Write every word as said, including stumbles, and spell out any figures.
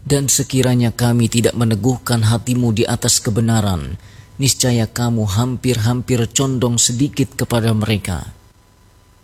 Dan sekiranya kami tidak meneguhkan hatimu di atas kebenaran, niscaya kamu hampir-hampir condong sedikit kepada mereka.